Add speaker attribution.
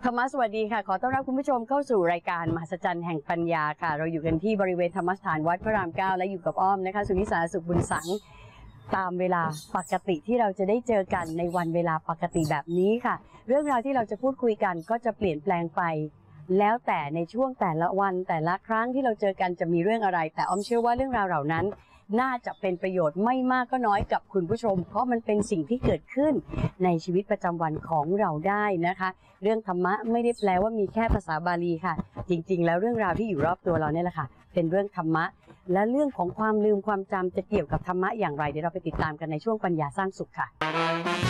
Speaker 1: ธรรมะสวัสดีค่ะขอต้อนรับคุณผู้ชมเข้าสู่รายการมหัศจรรย์แห่งปัญญาค่ะเราอยู่กันที่บริเวณธรรมสถานวัดพระราม 9และอยู่กับอ้อมนะคะสุนิสาสุขบุญสังตามเวลาปกติที่เราจะได้เจอกันในวันเวลาปกติแบบนี้ค่ะเรื่องราวที่เราจะพูดคุยกันก็จะเปลี่ยนแปลงไปแล้วแต่ในช่วงแต่ละวันแต่ละครั้งที่เราเจอกันจะมีเรื่องอะไรแต่อ้อมเชื่อว่าเรื่องราวเหล่านั้นน่าจะเป็นประโยชน์ไม่มากก็น้อยกับคุณผู้ชมเพราะมันเป็นสิ่งที่เกิดขึ้นในชีวิตประจำวันของเราได้นะคะเรื่องธรรมะไม่ได้แปลว่ามีแค่ภาษาบาลีค่ะจริงๆแล้วเรื่องราวที่อยู่รอบตัวเราเนี่ยแหละค่ะเป็นเรื่องธรรมะและเรื่องของความลืมความจำจะเกี่ยวกับธรรมะอย่างไรเดี๋ยวเราไปติดตามกันในช่วงปัญญาสร้างสุขค่ะ